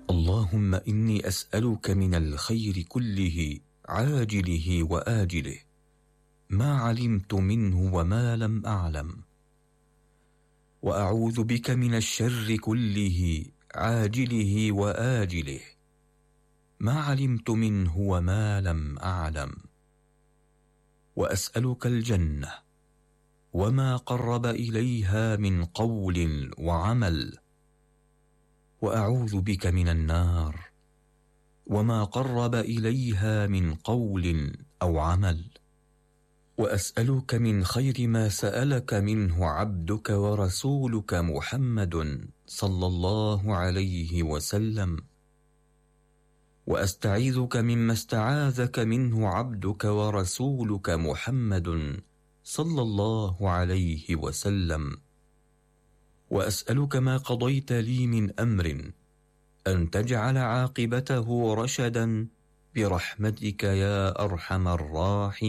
اللهم إني أسألك من الخير كله عاجله وآجله ما علمت منه وما لم أعلم، وأعوذ بك من الشر كله عاجله وآجله ما علمت منه وما لم أعلم، وأسألك الجنة وما قرب إليها من قول وعمل، وأعوذ بك من النار وما قرب إليها من قول أو عمل، وأسألك من خير ما سألك منه عبدك ورسولك محمد صلى الله عليه وسلم، وأستعيذك مما استعاذك منه عبدك ورسولك محمد صلى الله عليه وسلم، وأسألك ما قضيت لي من أمر أن تجعل عاقبته رشدا برحمتك يا أرحم الراحمين.